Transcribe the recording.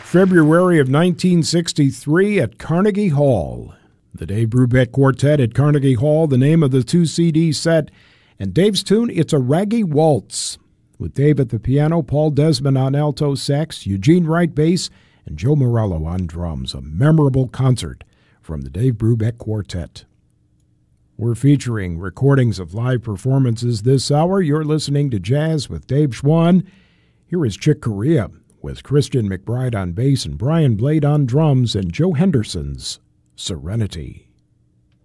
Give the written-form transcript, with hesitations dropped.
February of 1963 at Carnegie Hall. The Dave Brubeck Quartet at Carnegie Hall, the name of the 2-CD set. And Dave's tune, it's a Raggy Waltz. With Dave at the piano, Paul Desmond on alto sax, Eugene Wright bass, and Joe Morello on drums. A memorable concert from the Dave Brubeck Quartet. We're featuring recordings of live performances this hour. You're listening to Jazz with Dave Schwann. Here is Chick Corea with Christian McBride on bass and Brian Blade on drums and Joe Henderson's Serenity.